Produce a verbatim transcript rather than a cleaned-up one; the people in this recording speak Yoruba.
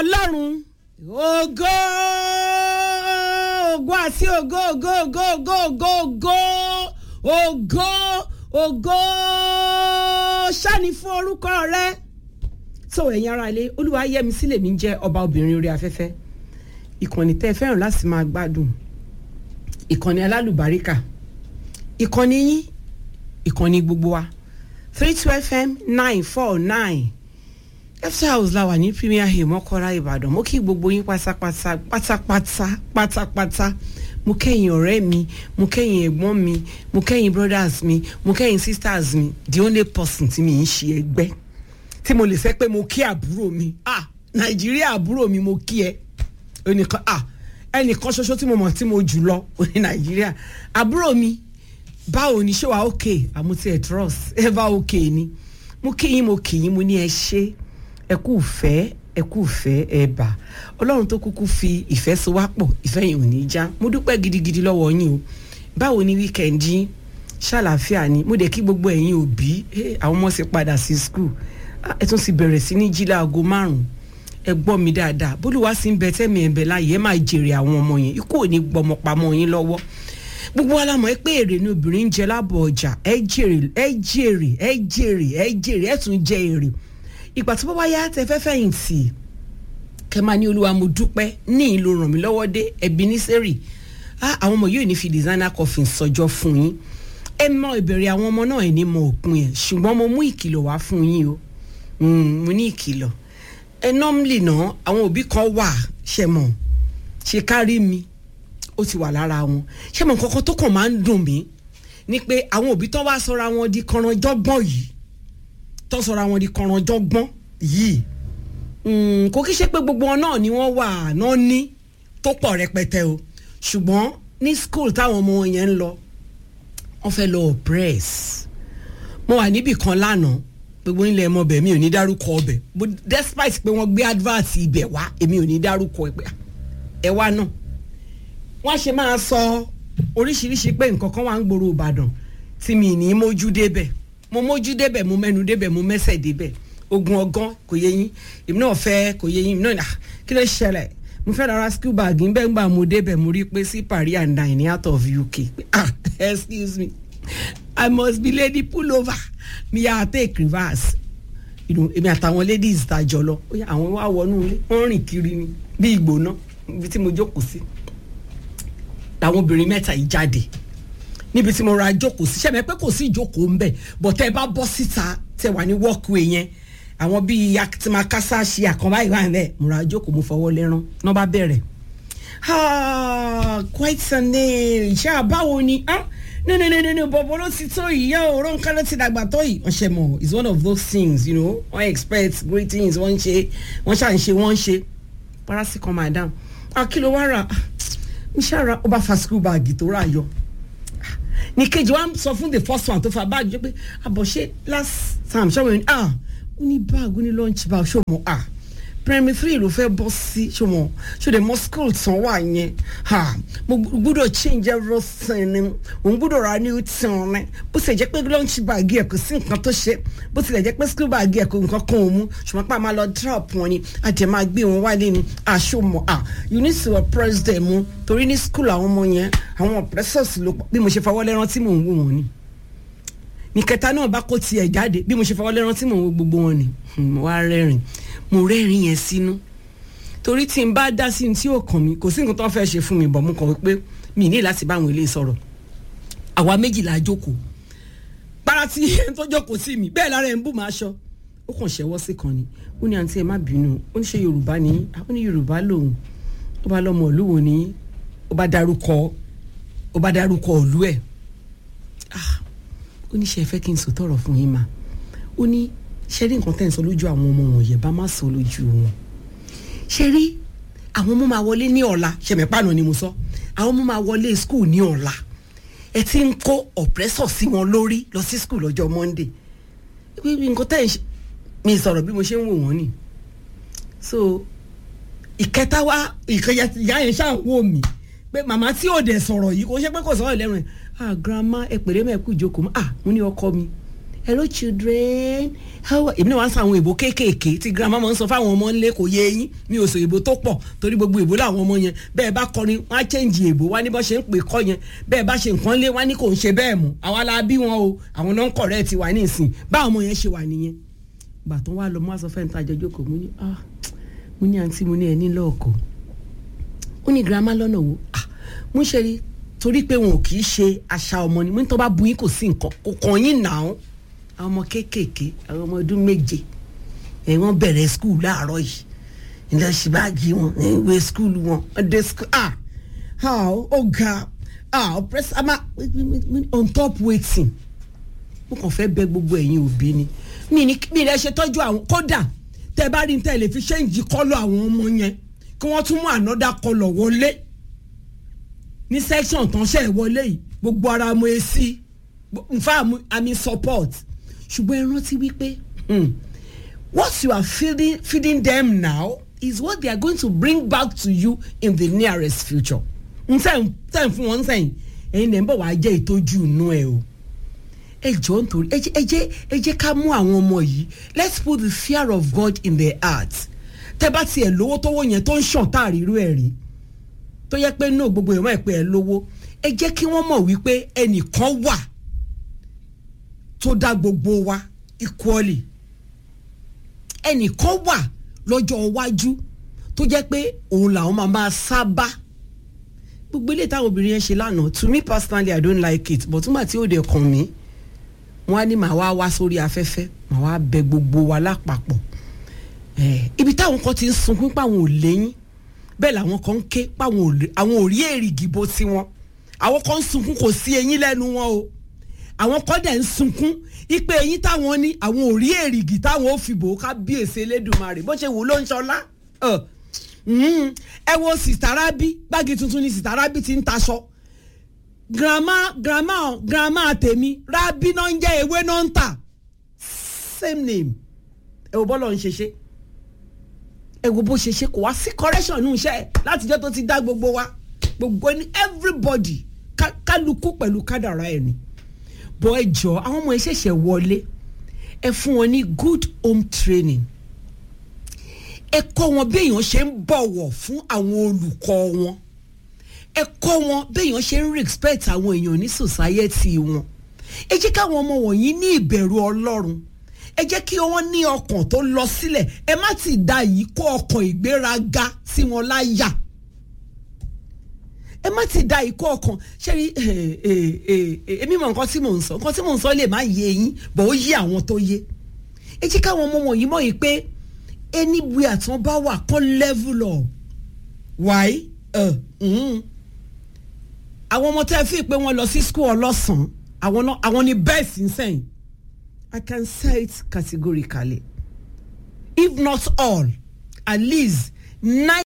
ọlọ́run ògo ògo àti ògo ògo ògo ògo ògo ògo ògo ṣáni fún orúkọ rẹ. so ẹ̀yin ará ilé, Olúwayẹmisí lèmi ń jẹ́ ọba obìnrin orí afẹ́fẹ́. ìkànnì tẹ́ ẹ fẹ́ràn láti máa gbádùn, ìkànnì alálùbáríkà, ìkànnì yín, ìkànnì gbogbo wa three two F M nine four nine F house la wà ní Premier Hill Mọ́kọ́lá Ìbàdàn. Mo kí gbogbo yín pátápátá pátápátá pátápátá. Mo kẹ́yìn ọ̀rẹ́ mi, mo kẹ́yìn ẹ̀gbọ́n mi, mo kẹ́yìn brothers mi, mo kẹ́yìn sisters mi. The only person tí mi ń ṣe ẹgbẹ́ tí mo lè sẹ́ pé mo kí àbúrò mi, ah Nàìjíríà àbúrò mi mo kí ẹ. Ẹnìkan ah ẹnìkan ṣoṣo tí mo mọ̀ tí mo jù lọ ní Nàìjíríà àbúrò mi. Báwo ni ṣé wàá okay? Àmúti ẹ̀ trust ẹ bá okay ni. Mo kí yín mo kí yín mo ní ẹ ṣé. Ẹ kú ìfẹ́ ẹ kú ìfẹ́ ẹ bá Ọlọ́run tó kúkú fi ìfẹ́ so wá pọ̀, ìfẹ́ yìí ò ní já. Mo dúpẹ́ gidigidi lọ́wọ́ yín o. Báwo ni weekend yín? Ṣàlàáfíà ni. Mo dẹ̀ kí gbogbo ẹ̀yin òbí, àwọn ọmọ sì padà sí school. Ẹ tún sì bẹ̀rẹ̀ sí ní jí láago márùn-ún. Ẹ gbọ́ mi dáadáa. Bólúwa sì ń bẹ tẹ́mi ẹ̀ bẹ̀ láàyè, ẹ máa jèrè àwọn ọmọ yẹn. Ikú ò ní gbọmọ pamọ́ yín lọ́wọ́. Gbogbo wa la mọ̀ pé èrè ni obìnrin ń jẹ lábọ̀ ọjà. Ẹ jèrè ẹ jèrè ẹ jèrè ẹ jèrè ẹ tún jẹ èrè. Ìgbà tó bá wáyá tẹ fẹ́ fẹ̀yìntì kẹ máa ní Olúwa mo dúpẹ́ ní ìlú ràn mí lọ́wọ́ dé ẹbí ní sẹ́rì. Àwọn ọmọ yóò ní fi designer coffin sọjọ́ fún yín. Ẹ mọ ìbẹ̀rẹ̀ àwọn ọmọ náà ẹ̀ ní mọ òpin ẹ̀, ṣùgbọ́n mo mú ìkìlọ̀ wá fún yín o. Mo ní ìkìlọ̀. Ẹ normally náà àwọn òbí kan wà ṣe mọ̀ ṣe kárí mi ó ti wà lára wọn. Ṣé mọ̀ nǹkan kan tó kàn máa ń dùn mí ni pé àwọn òbí tó wá sọra wọn di kànrànjọ́gbọ́n yìí tó sọra wọn di kànrànjọ́gbọ́n yìí kò kí ṣe pé gbogbo wọn náà ni wọ́n wà náà ní tó pọ̀ rẹpẹtẹ o, ṣùgbọ́n ní school táwọn ọmọ wọn yẹn ń lọ wọ́n fẹ́ lọ oppress. Mo wà níbì kan lánàá, gbogbo ilẹ̀ ẹmọ bẹ̀ mi ò ní dárúkọ ọbẹ̀, despite pé wọ́n gbé advert ibẹ̀ wá èmi ò ní dárúkọ ẹ wá náà. Wọ́n ṣe máa sọ oríṣiríṣi pé nǹkan kan wà ń gbòòrò Ìbàdàn tí mi ní mójú débẹ̀. Mo mójú débẹ̀, mo mẹ́nu débẹ̀, mo mẹ́sẹ̀ débẹ̀. Ogun ọgán kò yé yín, èmi náà fẹ́ kò yé yín, èmi náà kí ló ṣẹlẹ̀? Mo fẹ́ ra school bag ń bẹ́ẹ̀ gbà mo débẹ̀ mo rí pé sí Paris and nine out of U K. Ah, excuse me, I must be lady pullover. Mi yà take reverse. Èmi àtàwọn ladies tàjọ lọ. Àwọn wá wọnú ilé, wọ́n rìn kiri ni bí ìgbóná ibi tí mo jókòó sí. Àwọn obìnrin mẹ́ta yìí jáde níbi tí mo ra jókòó sí. Ṣé mi pé kò sí ìjókòó ń bẹ̀, but tẹ́ bá bọ́ síta tẹ́ wà ní walkway yẹn, àwọn bíi akitimakasa ṣe àkànbá ìwà ẹ̀ mo ra jókòó mo fọwọ́ lẹ́rán náà bá bẹ̀rẹ̀. Quite sunday ṣé àbáwo ni no no no no no bọ̀bọ̀ ló ti tó yìí yá òórùn nǹkan ló ti dàgbà tó yìí. Wọ́n ṣe mọ̀ it's one of those things, you know, wọ́n expect great things, wọ́n ń ṣe wọ́n ṣà ń ṣe wọ́n ń ṣe parasi kan madam kí ló wá rà ń ṣàrà ó bá fa school bag tó rà yọ. Ní kejì wa sọ fún the first one tó fa báàgì jẹ́ pé àbọ̀ ṣe last time ṣọ́wọ́n ní ah ó ní báàgì ó ní lunch bag ṣó mọ̀ ah primary three ló fẹ́ bọ́ sí ṣó mọ̀ ṣó dẹ̀ mọ́ school tán wà yẹn ha mo gbúdọ̀ change everything ni mo gbúdọ̀ ra new tin ni bó ṣe jẹ́ pé lunch bag ẹ̀ kò sí nǹkan tó ṣe bó tilẹ̀ jẹ́ pé school bag ẹ̀ kò nǹkan kan ò mú ṣùgbọ́n pa máa lọ drop wọn ni àti máa gbé wọn wálé ni aṣọ mọ̀ ah you need to oppress them mu torí ní school àwọn ọmọ yẹn àwọn oppressors ló bí mo ṣe fọwọ́ lẹ́rán tí mò ń wò wọ́n ni. Ní kẹta náà bá kó tiẹ̀ jáde bí mo ṣe fọwọ́ lẹ́rán tí mò ń wo gbogbo wọn ni mo wá rẹ́rìn mo rẹ́rìn yẹn sínú torí tí n bá dá sí tí ó kàn mí kò sí nǹkan tó fẹ́ ṣe fún mi bọ̀ mo kàn wípé mi ní láti bá àwọn ilé sọ̀rọ̀. Àwa méjìlá jókòó para tí ẹni tó jókòó sí mi bẹ́ẹ̀ lára ẹ̀ ń bù máa ṣọ ó kàn ṣẹ́wọ́ sí kan ni ó ní àǹtí ẹ má bínú ó ní ṣe Yorùbá ni ó ní Yorùbá lòun ó bá lọ́mọ ìlú wo ni ó bá dárúkọ ó bá dárúkọ ìlú ẹ̀ ó ní ṣe ẹ fẹ́ kí n sọ tọrọ fún yín ma ó ní ṣe rí nǹkan tẹ́ ń sọ lójú àwọn ọmọ wọ̀nyẹn bá má sọ lójú wọn. Ṣe rí àwọn ọmọ máa wọlé ní ọ̀la ṣẹ̀mẹ̀pánà ni mo sọ àwọn ọmọ máa wọlé school ní ọ̀la ẹ ti ń kó oppressor sí wọn lórí lọ sí school lọ́jọ́ Monday. Nǹkan tẹ́ ń ṣe mi sọ̀rọ̀ bí mo ṣe ń wò wọ́n ni. So ìkẹta wá ìkẹyà yẹn ṣáà ń wò mí pé màmá tí ò dẹ̀ sọ̀rọ̀ yìí kò ṣe pé kò sọ̀rọ̀ lẹ́rìn ah grandma ẹ pèrè mẹ́ẹ̀kú ìjókòó ah mo ní ọkọ mi hello children how èmi náà wá ń sọ àwọn èbó kéékèèké tí grandma máa ń sọ fáwọn ọmọ ńlẹ̀ kò yé yín mi ò sọ èbó tó pọ̀ torí gbogbo èbó làwọn ọmọ yẹn bẹ́ẹ̀ bá kọrin wọ́n á change èbó wá ní bọ́ ṣe ń pè kọ́ yẹn bẹ́ẹ̀ bá ṣe nǹkan lé wá ní kò ń ṣe bẹ́ẹ̀ mọ́ àwa la bí wọn o àwọn náà ń correct wa ní ìsìn báwọn ọmọ yẹn ṣe wà nìyẹn gbà tó wá lọ mọ́ àṣọ fẹ́ǹtà àjọjọ́ kò mú ní ah mo ní àǹtí mo ní ẹ ní lọ́ọ̀kọ́ ó ní grandma lọ́nà wo ah mo ṣe rí torí pé wọn ò kì í ṣe àṣà ọmọ ni mo ní tó bá bu yín kò sí nǹkan kò kàn yín nà án àwọn ọmọ kéékèèké àwọn ọmọ ọdún méje ẹ̀ wọ́n bẹ̀rẹ̀ skul láàárọ̀ yìí ilé ṣì báàgì wọn ìwé skul wọn ọdẹ skul ah ah ó ga ah ọpẹrẹsì àmà on top waiting mo kàn fẹ́ bẹ̀ gbogbo ẹ̀yin òbí ni mi ní mi lè ṣe tọ́jú àwọn kódà tẹ́ bá rí tẹ́ lè fi ṣéǹjì kọ́lọ̀ àwọn ọmọ yẹn kí wọ́n tún mú ànọ́dá kọlọ̀ wọlé ní section tán ṣe ìwọlé yìí gbogbo ara mo e sí nfa àmì support ṣùgbọ́n ẹ rántí wípé what you are feeding feeding them now is what they are going to bring back to you in the nearest future n sẹ́yìn sẹ́yìn fún wọn sẹ́yìn ẹ̀yin lè ń bọ̀ wá jẹ́ ìtọ́jú inú ẹ̀ o ẹ jọ nítorí ẹ jẹ́ ẹ jẹ́ ẹ jẹ́ ká mú àwọn ọmọ yìí let's put the fear of God in their hearts tẹ́ bá tiẹ̀ lówó tówó yẹn tó ń ṣàn táàrí irú ẹ̀ rí tó yẹ pé náà gbogbo èèyàn ẹ̀ pé ẹ lówó ẹ jẹ́ kí wọ́n mọ̀ wípé ẹnìkan wà tó dá gbogbo wa equally ẹnìkan wà lọ́jọ́ iwájú tó jẹ́ pé òun làwọn máa máa sábà gbogbo ilé táwọn obìnrin yẹn ṣe lánàá to me personally I don't like it but nígbà tí ó dé kàn mí wọ́n á ní màá wá wá sórí afẹ́fẹ́ màá wá bẹ gbogbo wa lápapọ̀ ibi táwọn kan ti ń sunkún páwọn ò léyìn bẹ́ẹ̀ làwọn kan ń ké páwọn àwọn ò rí èrìgì bó ti wọn àwọn kan ń sunkún kò sí eyín lẹ́nu wọn o àwọn kan dẹ̀ ń sunkún ipe eyín táwọn ní àwọn ò rí èrìgì táwọn ò fi bò ó ká bí èsè Elédùmarè bó ṣe wù ló ń ṣọlá ẹ wo sìtàrábí gbági tuntun ni sìtàrábí ti ń taṣọ grandma grandma grandma tèmi rábí náà ń jẹ́ ewé náà ń tà same name ẹ wo bọ́lọ̀ ń ṣe ṣe ẹ wo bó ṣe ṣe kò wá sí correction nù iṣẹ́ látijọ́ tó ti dá gbogbo wa gbogbo ní everybody kálukú pẹ̀lú kádàrá ẹ̀ ni bọ́ ẹ jọ àwọn ọmọ ẹ ṣẹ̀ṣẹ̀ wọlé ẹ fún wọn ní good home training ẹ kọ́ wọn béèyàn ṣe ń bọ̀wọ̀ fún àwọn olùkọ́ wọn ẹ kọ́ wọn béèyàn ṣe ń respect àwọn èèyàn ní society wọn ẹ jẹ́ káwọn ọmọ wọ̀nyí ní ìbẹ̀rù Ọlọ́run ẹ jẹ́ kí wọ́n ní ọkàn tó lọ sílẹ̀ ẹ má ti da yìí kó ọkàn ìgbéraga sí wọn láyà ẹ má ti da yìí kó ọkàn ṣé rí èmi mọ̀ nǹkan tí mò ń sọ nǹkan tí mò ń sọ lè má yé yín bọ̀ ó yé àwọn tó yé ẹ jẹ́ káwọn ọmọ wọ̀nyí mọ̀ yìí pé anywhere tí wọ́n bá wà kọ́ level up why àwọn ọmọ tẹ́ fi pé wọ́n lọ sí school ọlọ́sàn àwọn náà àwọn ni best in saying I can say it categorically if not all at least ninety